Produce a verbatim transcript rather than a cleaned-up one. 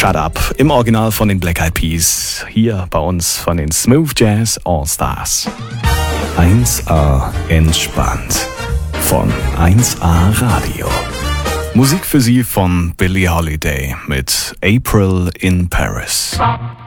Shut Up im Original von den Black Eyed Peas, hier bei uns von den Smooth Jazz All-Stars. eins A entspannt von eins A Radio. Musik für Sie von Billie Holiday mit April in Paris.